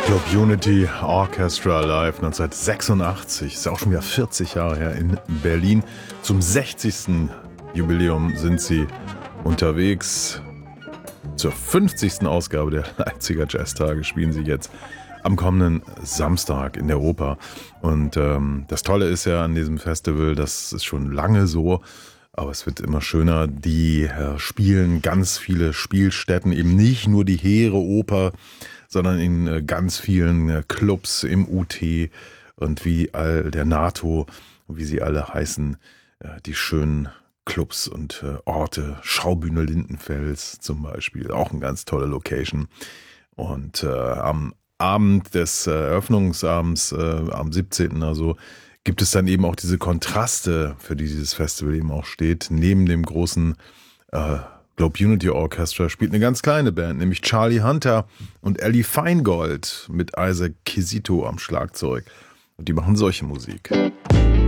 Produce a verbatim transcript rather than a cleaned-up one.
Globe Unity Orchestra live neunzehnhundertsechsundachtzig, ist auch schon wieder vierzig Jahre her in Berlin. Zum sechzigsten Jubiläum sind sie unterwegs. Zur fünfzigsten Ausgabe der Leipziger Jazztage spielen sie jetzt am kommenden Samstag in der Oper. Und ähm, das Tolle ist ja an diesem Festival, das ist schon lange so, aber es wird immer schöner. Die äh, spielen ganz viele Spielstätten, eben nicht nur die Heere Oper, sondern in äh, ganz vielen äh, Clubs im U T und wie all der NATO, wie sie alle heißen, äh, die schönen Clubs und äh, Orte. Schaubühne Lindenfels zum Beispiel, auch eine ganz tolle Location. Und äh, am Abend des äh, Eröffnungsabends, äh, am siebzehnten also, gibt es dann eben auch diese Kontraste, für die dieses Festival eben auch steht. Neben dem großen äh, Globe Unity Orchestra spielt eine ganz kleine Band, nämlich Charlie Hunter und Ellie Feingold mit Isaac Quisito am Schlagzeug. Und die machen solche Musik.